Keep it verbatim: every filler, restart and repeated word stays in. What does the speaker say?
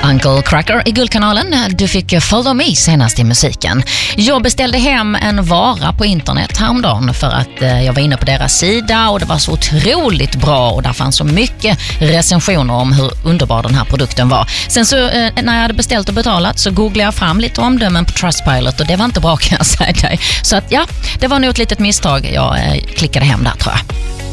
Uncle Cracker i Guldkanalen. Du fick Follow Me senast i musiken. Jag beställde hem en vara på internet häromdagen för att eh, jag var inne på deras sida och det var så otroligt bra och där fanns så mycket recensioner om hur underbar den här produkten var. Sen så eh, när jag hade beställt och betalat så googlade jag fram lite omdömen på Trustpilot och det var inte bra, kan jag säga dig. Så att ja, det var nog ett litet misstag. Jag eh, klickade hem där, tror jag.